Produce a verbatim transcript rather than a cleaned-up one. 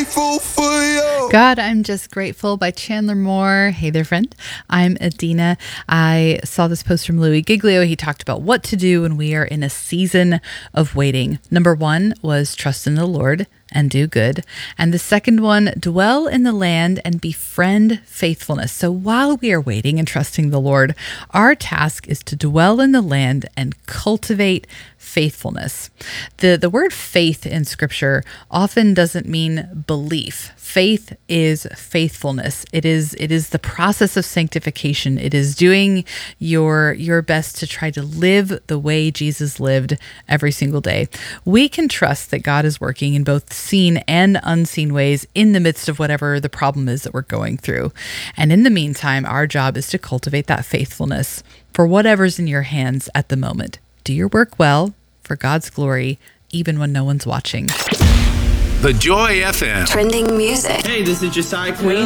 grateful for you. God, I'm Just Grateful by Chandler Moore. Hey there, friend. I'm Adina. I saw this post from Louis Giglio. He talked about what to do when we are in a season of waiting. Number one was trust in the Lord and do good. And the second one, dwell in the land and befriend faithfulness. So while we are waiting and trusting the Lord, our task is to dwell in the land and cultivate faithfulness. The, the word faith in Scripture often doesn't mean belief. Faith is faithfulness. It is it is the process of sanctification. It is doing your your best to try to live the way Jesus lived every single day. We can trust that God is working in both seen and unseen ways in the midst of whatever the problem is that we're going through. And in the meantime, our job is to cultivate that faithfulness for whatever's in your hands at the moment. Do your work well for God's glory, even when no one's watching. The Joy F M. Trending music. Hey, this is Josiah Queen.